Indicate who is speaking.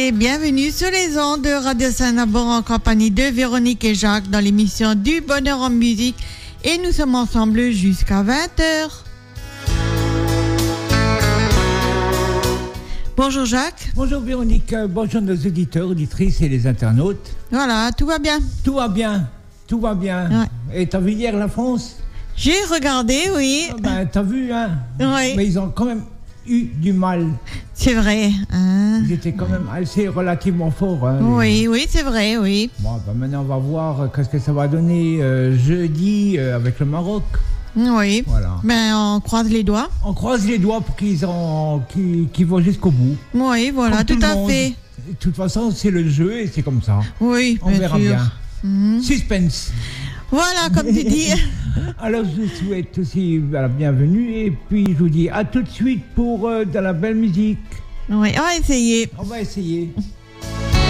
Speaker 1: et bienvenue sur les ondes de Radio Saint-Nabor en compagnie de Véronique et Jacques dans l'émission du Bonheur en musique et nous sommes ensemble jusqu'à 20h. Bonjour Jacques.
Speaker 2: Bonjour Véronique, bonjour nos auditeurs, auditrices et les internautes.
Speaker 1: Voilà, tout va bien.
Speaker 2: Tout va bien. Ouais. Et t'as vu hier la France ?
Speaker 1: J'ai regardé, oui.
Speaker 2: T'as vu, hein ?
Speaker 1: Oui.
Speaker 2: Mais ils ont quand même eu du mal.
Speaker 1: C'est vrai. Hein.
Speaker 2: Ils étaient quand même assez relativement forts. Hein,
Speaker 1: oui, c'est vrai, oui.
Speaker 2: Bon, maintenant on va voir qu'est-ce que ça va donner jeudi avec le Maroc.
Speaker 1: Oui.
Speaker 2: Voilà.
Speaker 1: On croise les doigts.
Speaker 2: On croise les doigts pour qu'ils vont jusqu'au bout.
Speaker 1: Oui, voilà, tout à fait.
Speaker 2: De toute façon, c'est le jeu et c'est comme ça.
Speaker 1: Oui,
Speaker 2: on verra
Speaker 1: sûr.
Speaker 2: Bien. Suspense.
Speaker 1: Voilà, comme tu dis.
Speaker 2: Alors, je vous souhaite aussi la bienvenue et puis je vous dis à tout de suite pour de la belle musique.
Speaker 1: Oui, on va essayer.
Speaker 2: On va essayer.